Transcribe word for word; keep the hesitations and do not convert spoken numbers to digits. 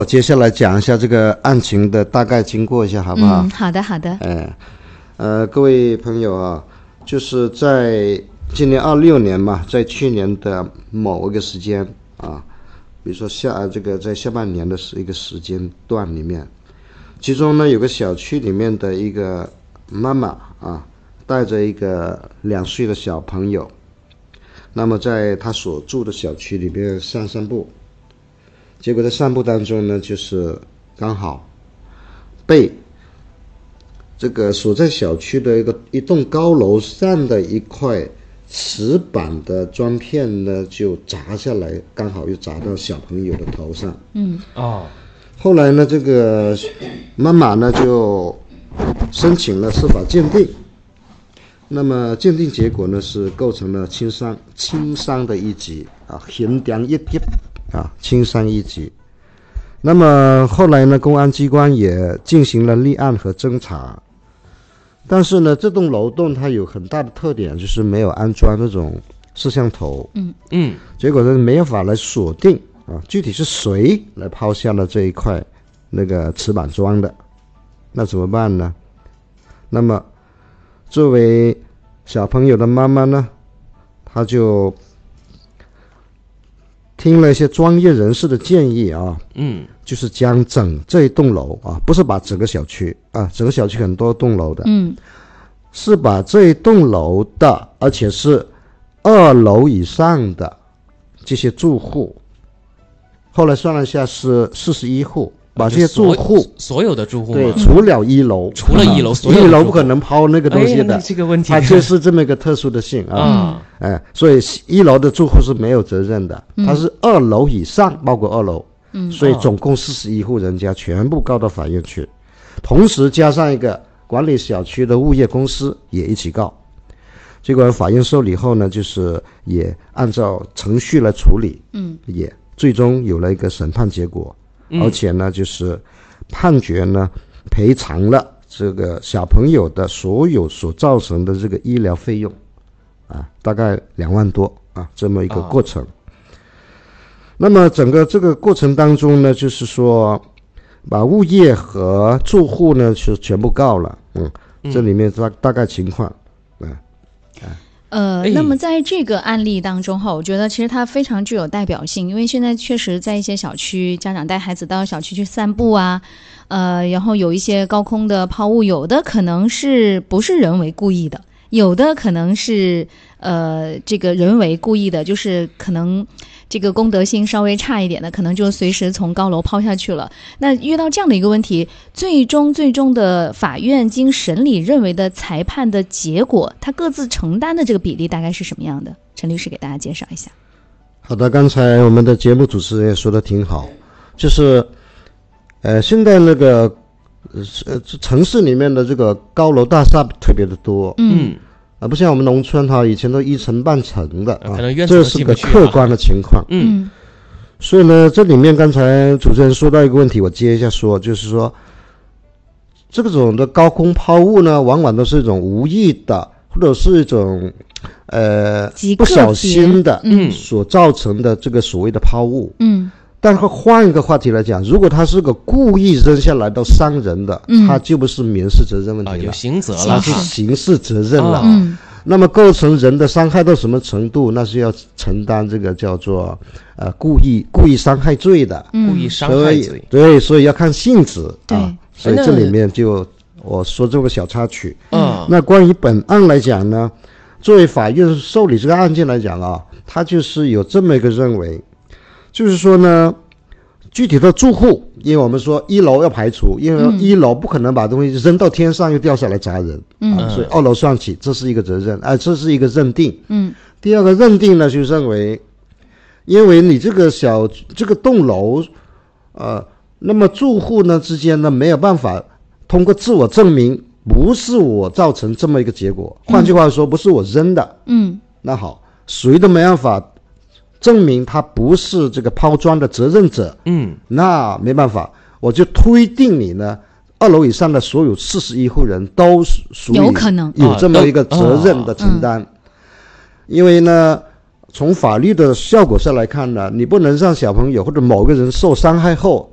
我接下来讲一下这个案情的大概经过一下，好不好？ 嗯，好的，好的。 哎，呃，各位朋友啊，就是在今年二六年嘛，在去年的某一个时间啊，比如说下这个在下半年的一个时间段里面，其中呢有个小区里面的一个妈妈啊，带着一个两岁的小朋友，那么在她所住的小区里面散散步。结果在散步当中呢，就是刚好被这个所在小区的一个一栋高楼上的一块瓷板的砖片呢，就砸下来，刚好又砸到小朋友的头上。 嗯， 哦， 后来呢，这个妈妈呢就申请了司法鉴定，那么鉴定结果呢是构成了轻伤，轻伤的一级啊，刑量一级。啊，轻伤一级。那么后来呢，公安机关也进行了立案和侦查，但是呢，这栋楼栋它有很大的特点，就是没有安装那种摄像头。 嗯嗯， 结果呢，没有法来锁定啊，具体是谁来抛下了这一块那个瓷板砖的，那怎么办呢？那么作为小朋友的妈妈呢，她就听了一些专业人士的建议啊， 嗯， 就是将整这一栋楼啊，不是把整个小区啊，整个小区很多栋楼的， 嗯， 是把这一栋楼的，而且是二楼以上的这些住户，后来算了一下是四十一户，把这些住户所, 所有的住户对，除了一楼， 除了一楼，所有一楼不可能抛那个东西的， 哎、这个问题它就是这么一个特殊的性啊。 啊哎，所以一楼的住户是没有责任的，它是二楼以上，包括二楼， 嗯， 所以总共四十一户人家全部告到法院去，同时加上一个管理小区的物业公司也一起告。结果法院受理后呢，就是也按照程序来处理， 嗯， 也最终有了一个审判结果，而且呢，就是判决呢赔偿了这个小朋友的所有所造成的这个医疗费用。啊，大概两万多啊，这么一个过程。哦、那么整个这个过程当中呢，就是说，把物业和住户呢是全部告了，嗯，这里面大大概情况，嗯、啊， 呃，那么在这个案例当中哈，我觉得其实它非常具有代表性，因为现在确实在一些小区，家长带孩子到小区去散步啊，呃，然后有一些高空的抛物，有的可能是不是人为故意的。有的可能是呃这个人为故意的，就是可能这个公德心稍微差一点的，可能就随时从高楼抛下去了。那遇到这样的一个问题，最终最终的法院经审理认为的裁判的结果，他各自承担的这个比例大概是什么样的？陈律师给大家介绍一下。 好的，刚才我们的节目主持人也说的挺好，就是呃现在那个呃，城市里面的这个高楼大厦特别的多， 嗯， 啊，不像我们农村哈，以前都一层半层的啊， 可能这是个客观的情况， 嗯， 所以呢，这里面刚才主持人说到一个问题，我接一下说，就是说，这种的高空抛物呢，往往都是一种无意的，或者是一种呃不小心的， 嗯， 所造成的这个所谓的抛物， 嗯。 但是换一个话题来讲，如果他是个故意扔下来到伤人的， 嗯， 他就不是民事责任问题了， 啊、有刑责了， 他是刑事责任了。 嗯， 那么构成人的伤害到什么程度，那是要承担这个叫做呃故意故意伤害罪的， 嗯、 故意伤害罪。 对，所以要看性质啊。所以这里面就我说这个小插曲。 嗯， 那关于本案来讲呢，作为法院受理这个案件来讲啊，他就是有这么一个认为。就是说呢，具体的住户，因为我们说一楼要排除，因为一楼不可能把东西扔到天上又掉下来砸人， 嗯， 啊、所以二楼算起，这是一个责任，哎、呃，这是一个认定， 嗯。 第二个认定呢，就认为，因为你这个小这个栋楼，呃，那么住户呢之间呢没有办法通过自我证明，不是我造成这么一个结果，换句话说，不是我扔的， 嗯， 那好，谁都没办法证明他不是这个抛砖的责任者， 嗯， 那没办法，我就推定你呢，二楼以上的所有四十一户人都属于有可能有这么一个责任的承担， 啊嗯、 因为呢，从法律的效果上来看呢，你不能让小朋友或者某个人受伤害后，